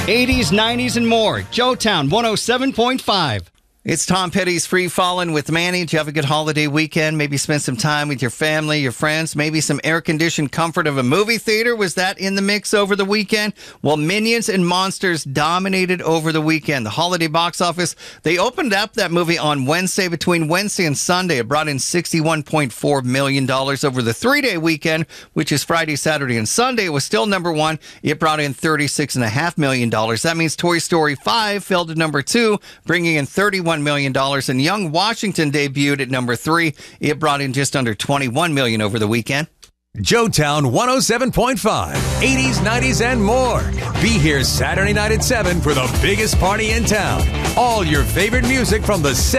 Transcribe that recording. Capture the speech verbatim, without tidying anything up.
eighties, nineties, and more. Joetown one oh seven point five. It's Tom Petty's Free Fallin' with Manny. Did you have a good holiday weekend? Maybe spend some time with your family, your friends, maybe some air-conditioned comfort of a movie theater. Was that in the mix over the weekend? Well, Minions and Monsters dominated over the weekend. The holiday box office, they opened up that movie on Wednesday. Between Wednesday and Sunday, it brought in sixty-one point four million dollars. Over the three-day weekend, which is Friday, Saturday, and Sunday, it was still number one. It brought in thirty-six point five million dollars. That means Toy Story five fell to number two, bringing in thirty-one million dollars. And Young Washington debuted at number three. It brought in just under twenty-one million dollars over the weekend. Joetown one oh seven point five, eighties, nineties, and more. Be here Saturday night at seven for the biggest party in town. All your favorite music from the